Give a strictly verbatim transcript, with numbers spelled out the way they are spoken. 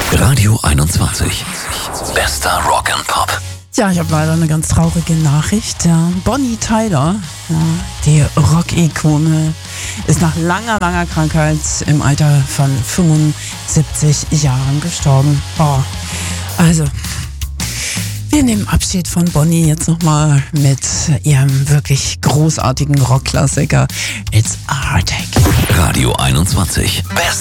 Radio einundzwanzig. Bester Rock and Pop. Ja, ich habe leider eine ganz traurige Nachricht. Ja, Bonnie Tyler, ja, die Rock-Ikone, ist nach langer, langer Krankheit im Alter von fünfundsiebzig Jahren gestorben. Oh, also, wir nehmen Abschied von Bonnie jetzt nochmal mit ihrem wirklich großartigen Rockklassiker It's Heartache. Radio einundzwanzig. Best